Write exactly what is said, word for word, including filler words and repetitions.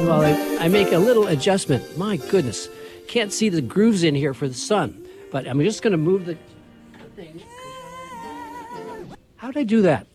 on while I, I make a little adjustment. My goodness. Can't see the grooves in here for the sun, but I'm just going to move the thing. How'd I do that?